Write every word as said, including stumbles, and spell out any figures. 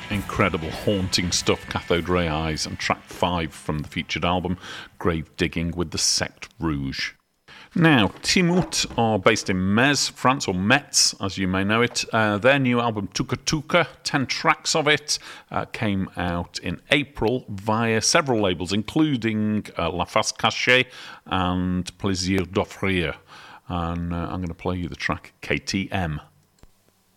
Incredible, haunting stuff, Cathode Ray Eyes, and track five from the featured album, Grave Digging with the Secte Rouge. Now, Timut are based in Metz, France, or Metz, as you may know it. Uh, their new album, Tuka Tuka, ten tracks of it, uh, came out in April via several labels, including uh, La Face Cachée and Plaisir d'Offrir. And uh, I'm going to play you the track K T M.